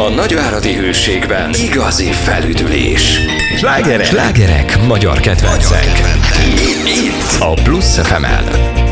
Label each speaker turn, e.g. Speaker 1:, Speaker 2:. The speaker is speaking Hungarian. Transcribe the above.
Speaker 1: A nagyváradi Hőségben igazi felüdülés.
Speaker 2: Slágerek, magyar kedvencek.
Speaker 1: Itt
Speaker 2: A Plusz FM-en.